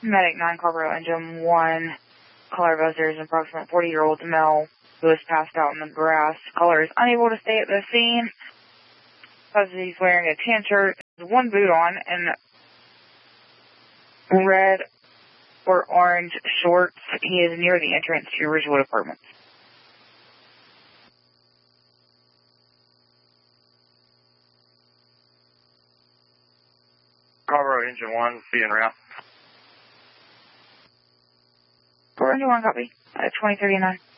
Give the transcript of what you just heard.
Medic 9, Cargo Engine 1. Caller advised there is an approximate 40-year-old male who was passed out in the grass. Caller is unable to stay at the scene because he's wearing a tan shirt, one boot on, and red or orange shorts. He is near the entrance to Ridgewood Apartments. Cargo Engine 1, be en route. Cargo Engine 1, copy. 2039.